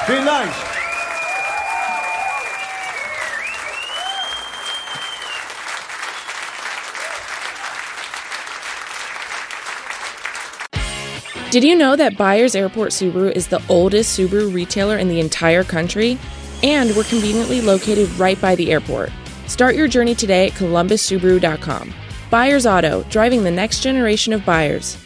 Vielen Dank. Did you know that Byers Airport Subaru is the oldest Subaru retailer in the entire country? And we're conveniently located right by the airport. Start your journey today at columbussubaru.com. Byers Auto, driving the next generation of buyers.